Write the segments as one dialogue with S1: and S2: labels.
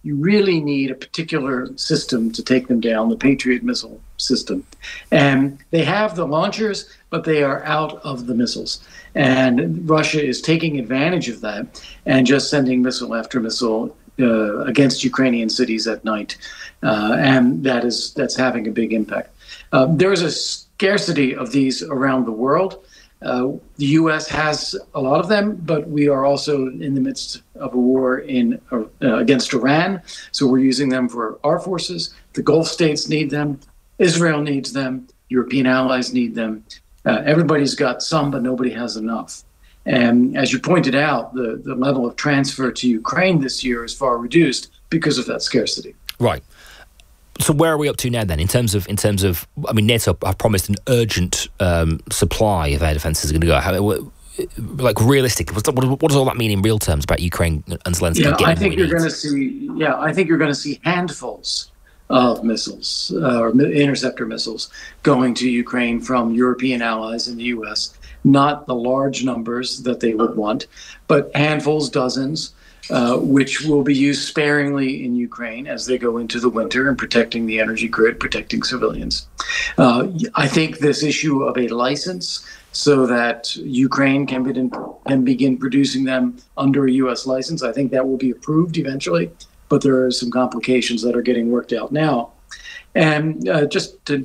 S1: you really need a particular system to take them down, the Patriot missile system. And they have the launchers, but they are out of the missiles. And Russia is taking advantage of that and just sending missile after missile against Ukrainian cities at night. And that's having a big impact. There is a scarcity of these around the world. The U.S. has a lot of them, but we are also in the midst of a war against Iran. So we're using them for our forces. The Gulf states need them. Israel needs them. European allies need them. Everybody's got some, but nobody has enough. And as you pointed out, the level of transfer to Ukraine this year is far reduced because of that scarcity.
S2: Right. So where are we up to now then in terms of I mean, NATO have promised an urgent supply of air defences are going to go. Like realistic, what does all that mean in real terms about Ukraine and Zelensky?
S1: Yeah, I think you're going to see. Yeah, I think you're going to see handfuls of missiles or interceptor missiles going to Ukraine from European allies in the U.S. Not the large numbers that they would want, but handfuls, dozens. Which will be used sparingly in Ukraine as they go into the winter and protecting the energy grid, protecting civilians. I think this issue of a license so that Ukraine can begin producing them under a U.S. license, I think that will be approved eventually, but there are some complications that are getting worked out now. And just to,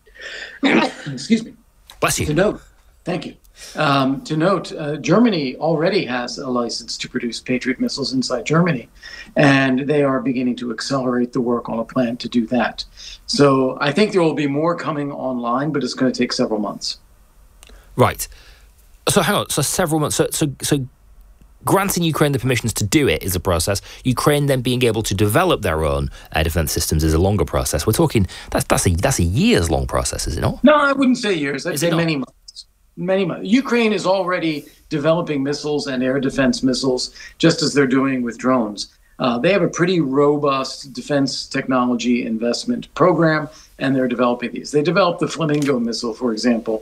S1: excuse me.
S2: Bless you.
S1: To note, thank you. To note, Germany already has a license to produce Patriot missiles inside Germany, and they are beginning to accelerate the work on a plan to do that. So I think there will be more coming online, but it's going to take several months.
S2: Right. So hang on. So several months. So granting Ukraine the permissions to do it is a process. Ukraine then being able to develop their own air defense systems is a longer process. We're talking that's a years long process, is it not?
S1: No, I wouldn't say years. I'd say many months. Many months. Ukraine is already developing missiles and air defense missiles, just as they're doing with drones. They have a pretty robust defense technology investment program, and they're developing these. They developed the Flamingo missile, for example,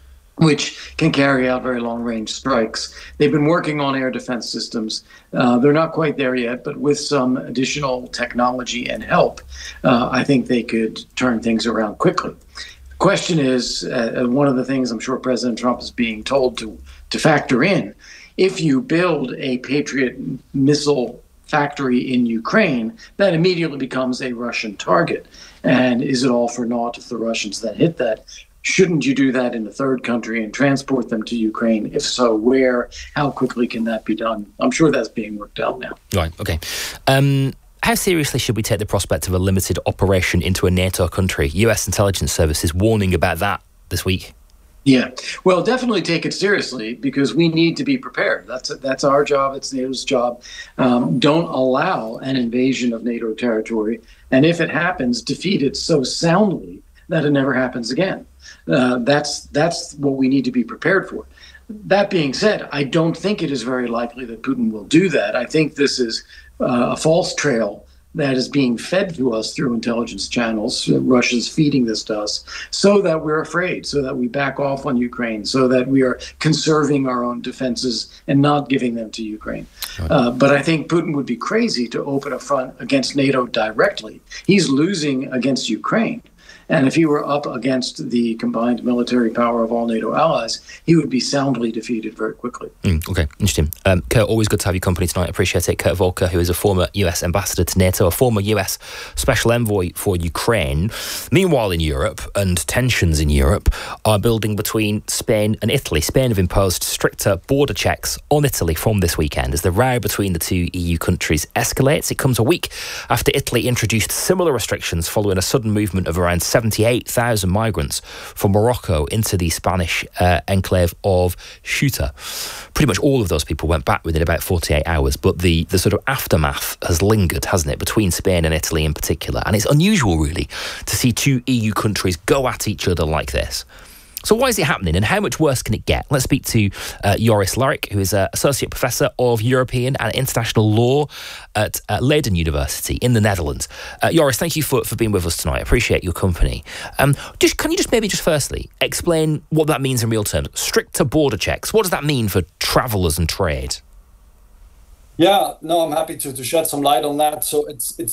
S1: which can carry out very long-range strikes. They've been working on air defense systems. They're not quite there yet, but with some additional technology and help, I think they could turn things around quickly. Question is, one of the things I'm sure President Trump is being told to factor in, if you build a Patriot missile factory in Ukraine, that immediately becomes a Russian target. And is it all for naught if the Russians then hit that? Shouldn't you do that in a third country and transport them to Ukraine? If so, where? How quickly can that be done? I'm sure that's being worked out now.
S2: Right, okay. How seriously should we take the prospect of a limited operation into a NATO country? US intelligence services warning about that this week.
S1: Yeah, well, definitely take it seriously because we need to be prepared. That's our job. It's NATO's job. Don't allow an invasion of NATO territory. And if it happens, defeat it so soundly that it never happens again. That's what we need to be prepared for. That being said, I don't think it is very likely that Putin will do that. I think this is a false trail that is being fed to us through intelligence channels. Russia's feeding this to us so that we're afraid, so that we back off on Ukraine, so that we are conserving our own defenses and not giving them to Ukraine. Right. But I think Putin would be crazy to open a front against NATO directly. He's losing against Ukraine. And if he were up against the combined military power of all NATO allies, he would be soundly defeated very quickly.
S2: Okay, interesting. Kurt, always good to have your company tonight. I appreciate it. Kurt Volker, who is a former US ambassador to NATO, a former US special envoy for Ukraine. Meanwhile, in Europe, and tensions in Europe are building between Spain and Italy. Spain have imposed stricter border checks on Italy from this weekend as the row between the two EU countries escalates. It comes a week after Italy introduced similar restrictions following a sudden movement of around 78,000 migrants from Morocco into the Spanish enclave of Ceuta. Pretty much all of those people went back within about 48 hours, but the sort of aftermath has lingered, hasn't it, between Spain and Italy in particular. And it's unusual, really, to see two EU countries go at each other like this. So why is it happening and how much worse can it get? Let's speak to Joris Lurik, who is Associate Professor of European and International Law at Leiden University in the Netherlands. Joris, thank you for being with us tonight. I appreciate your company. Can you just firstly explain what that means in real terms? Stricter border checks. What does that mean for travellers and trade?
S3: Yeah, no, I'm happy to shed some light on that. So it's